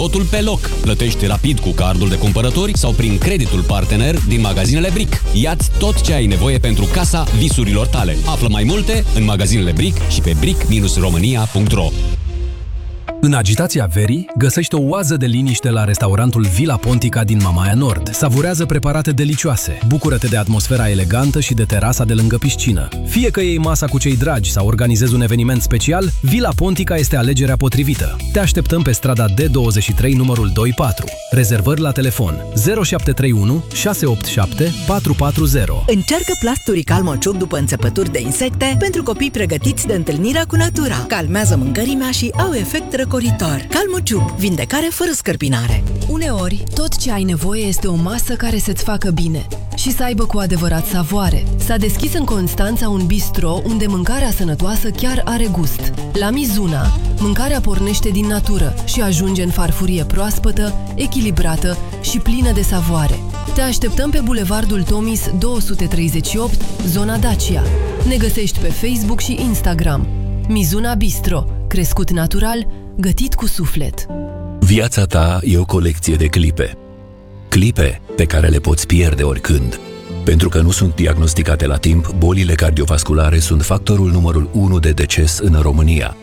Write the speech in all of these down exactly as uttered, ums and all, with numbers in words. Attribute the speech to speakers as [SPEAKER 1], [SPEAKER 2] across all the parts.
[SPEAKER 1] totul pe loc. Plătești rapid cu cardul de cumpărători sau prin creditul partener din magazinele Bric. Ia-ți tot ce ai nevoie pentru casa visurilor tale. Află mai multe în magazinele Bric și pe bric românia punct ro.
[SPEAKER 2] În agitația verii, găsește o oază de liniște la restaurantul Villa Pontica din Mamaia Nord. Savurează preparate delicioase. Bucură-te de atmosfera elegantă și de terasa de lângă piscină. Fie că iei masa cu cei dragi sau organizezi un eveniment special, Villa Pontica este alegerea potrivită. Te așteptăm pe strada D douăzeci și trei, numărul doi patru. Rezervări la telefon zero șapte trei unu șase opt șapte patru patru zero.
[SPEAKER 3] Încearcă plasturi Calmociuc după înțepături de insecte pentru copii pregătiți de întâlnirea cu natura. Calmează mâncărimea și au efect răcoritor. Calmociuc, vindecare fără scărpinare.
[SPEAKER 4] Uneori, tot ce ai nevoie este o masă care să-ți facă bine și să aibă cu adevărat savoare. S-a deschis în Constanța un bistro unde mâncarea sănătoasă chiar are gust. La Mizuna, mâncarea pornește din natură și ajunge în farfurie proaspătă, echilibrată și plină de savoare. Te așteptăm pe Bulevardul Tomis două sute treizeci și opt, zona Dacia. Ne găsești pe Facebook și Instagram. Mizuna Bistro, crescut natural, gătit cu suflet.
[SPEAKER 5] Viața ta e o colecție de clipe. Clipe pe care le poți pierde oricând. Pentru că nu sunt diagnosticate la timp, bolile cardiovasculare sunt factorul numărul unu de deces în România.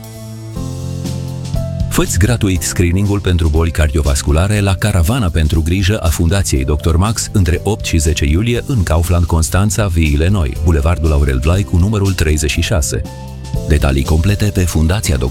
[SPEAKER 5] Fă-ți gratuit screeningul pentru boli cardiovasculare la Caravana pentru grijă a Fundației doctor Max între opt și zece iulie în Kaufland Constanța, Viile Noi, Bulevardul Aurel Vlaicu, numărul treizeci și șase. Detalii complete pe fundația